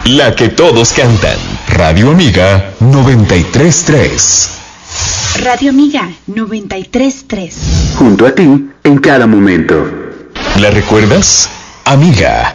La que todos cantan. Radio Amiga 93.3. Radio Amiga 93.3. Junto a ti en cada momento. ¿La recuerdas? Amiga.